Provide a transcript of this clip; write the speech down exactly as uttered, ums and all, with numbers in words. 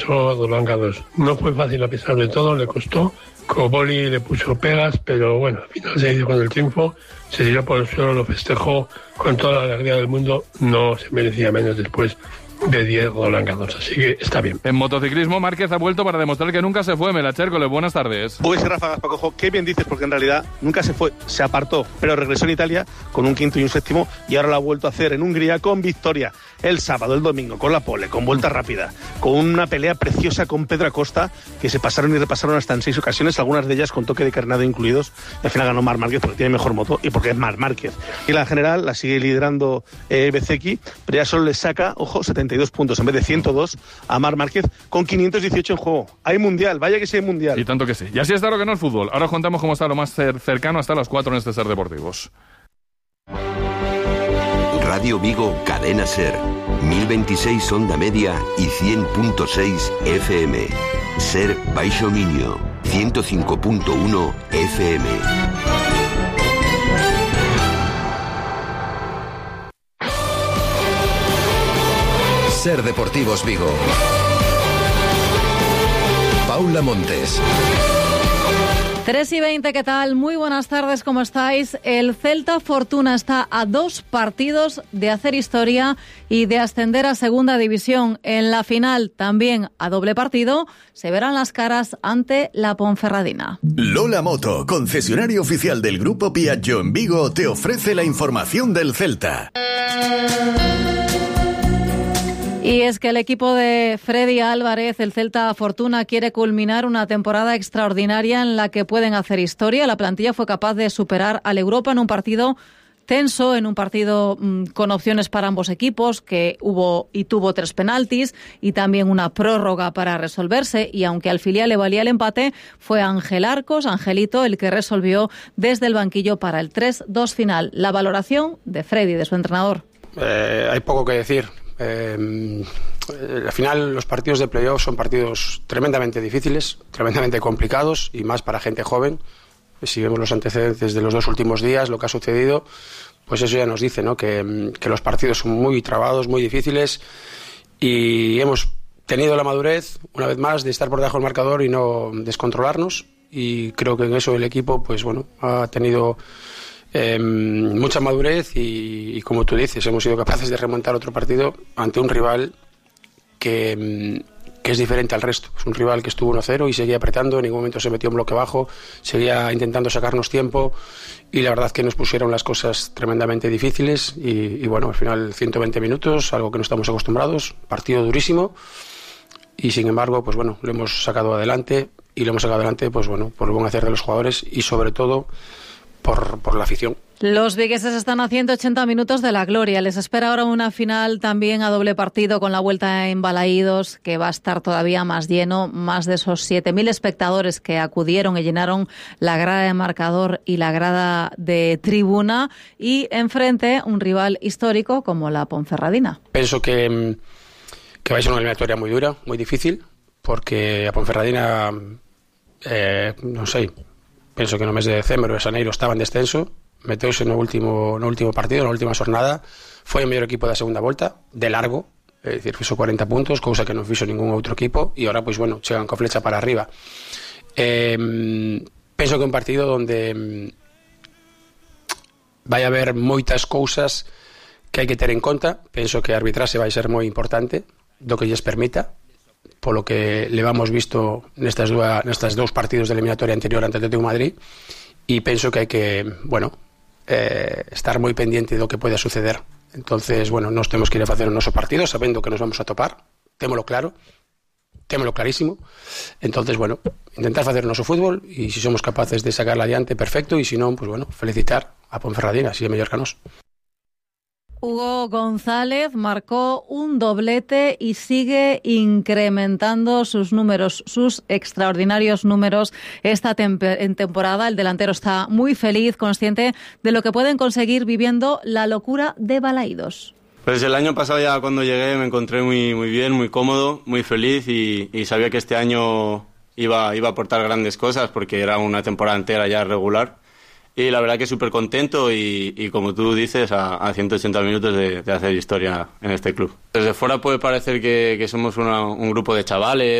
Roland Garros. No fue fácil a pesar de todo, le costó. Coboli le puso pegas, pero bueno, al final se hizo con el triunfo, se tiró por el suelo, lo festejó con toda la alegría del mundo, no se merecía menos después de diez Roland Garros, así que está bien. En motociclismo, Márquez ha vuelto para demostrar que nunca se fue. Melacher, buenas tardes. Pues Rafa Gaspacojo, qué bien dices, porque en realidad nunca se fue, se apartó, pero regresó en Italia con un quinto y un séptimo y ahora lo ha vuelto a hacer en Hungría con victoria. El sábado, el domingo, con la pole, con vuelta rápida, con una pelea preciosa con Pedro Acosta, que se pasaron y repasaron hasta en seis ocasiones, algunas de ellas con toque de carnado incluidos, y al final ganó Marc Márquez porque tiene mejor moto y porque es Marc Márquez. Y la general la sigue liderando eh, Bezzecchi, pero ya solo le saca, ojo, setenta y dos puntos en vez de ciento dos a Marc Márquez con quinientos dieciocho en juego. Hay mundial, vaya que sí hay mundial. Y tanto que sí. Y así está lo que no es fútbol. Ahora os contamos cómo está lo más cercano hasta las cuatro en este Ser Deportivos. Radio Vigo, Cadena Ser, mil veintiséis onda media y cien punto seis F M. Ser Baixo Miño, ciento cinco punto uno F M. Ser Deportivos Vigo. Paula Montes. tres y veinte, ¿qué tal? Muy buenas tardes, ¿cómo estáis? El Celta Fortuna está a dos partidos de hacer historia y de ascender a Segunda División. En la final, también a doble partido, se verán las caras ante la Ponferradina. Lola Moto, concesionario oficial del Grupo Piaggio en Vigo, te ofrece la información del Celta. Y es que el equipo de Freddy Álvarez, el Celta Fortuna, quiere culminar una temporada extraordinaria en la que pueden hacer historia. La plantilla fue capaz de superar al Europa en un partido tenso, en un partido mmm, con opciones para ambos equipos, que hubo y tuvo tres penaltis y también una prórroga para resolverse. Y aunque al filial le valía el empate, fue Ángel Arcos, Angelito, el que resolvió desde el banquillo para el tres dos final. La valoración de Freddy, de su entrenador. Eh, hay poco que decir. Eh, al final los partidos de playoff son partidos tremendamente difíciles, tremendamente complicados y más para gente joven. Si vemos los antecedentes de los dos últimos días, lo que ha sucedido, pues eso ya nos dice, ¿no? que, que los partidos son muy trabados, muy difíciles y hemos tenido la madurez, una vez más, de estar por debajo del marcador y no descontrolarnos, y creo que en eso el equipo pues bueno ha tenido Eh, mucha madurez y, y como tú dices, hemos sido capaces de remontar otro partido ante un rival que, que es diferente al resto. Es un rival que estuvo uno cero y seguía apretando, en ningún momento se metió en bloque bajo, seguía intentando sacarnos tiempo y la verdad que nos pusieron las cosas tremendamente difíciles y, y bueno, al final ciento veinte minutos, algo que no estamos acostumbrados, partido durísimo y sin embargo, pues bueno, lo hemos sacado adelante y lo hemos sacado adelante pues bueno, por el buen hacer de los jugadores y sobre todo Por, por la afición. Los vigueses están a ciento ochenta minutos de la gloria. Les espera ahora una final también a doble partido con la vuelta en Balaídos, que va a estar todavía más lleno. Más de esos siete mil espectadores que acudieron y llenaron la grada de marcador y la grada de tribuna. Y enfrente un rival histórico como la Ponferradina. Pienso que, que va a ser una eliminatoria muy dura, muy difícil, porque a Ponferradina, eh, no sé... Pienso que en el mes de decembro de Xaneiro estaba en descenso, meteuse no último, no último partido, na última xornada, foi o mellor equipo da segunda volta, de largo, é dicir, fixo cuarenta puntos, cousa que non fixo ningún outro equipo, e agora, pois, bueno, chegan co flecha para arriba. Eh, penso que é un partido onde vai haber moitas cousas que hai que ter en conta. Penso que a arbitraxe vai ser moi importante, do que lles permita, polo que levamos visto nestas, dúas, nestas dous partidos de eliminatoria anterior ante o Atlético de Madrid, e penso que hai que, bueno, eh, estar moi pendiente do que pode suceder. Entonces, bueno, nos temos que ir a facer o noso partido sabendo que nos vamos a topar, témolo claro, témolo clarísimo. Entonces, bueno, intentar facer o noso fútbol e se somos capaces de sacarla adiante, perfecto, e se non, pues bueno, felicitar a Ponferradina, si é mellor que a nós. Hugo González marcó un doblete y sigue incrementando sus números, sus extraordinarios números esta temp- en temporada. El delantero está muy feliz, consciente de lo que pueden conseguir viviendo la locura de Balaídos. Pues el año pasado ya cuando llegué me encontré muy, muy bien, muy cómodo, muy feliz y, y sabía que este año iba, iba a aportar grandes cosas porque era una temporada entera ya regular. y la verdad que súper contento y, y como tú dices, a, a ciento ochenta minutos de, de hacer historia en este club. Desde fuera puede parecer que, que somos una, un grupo de chavales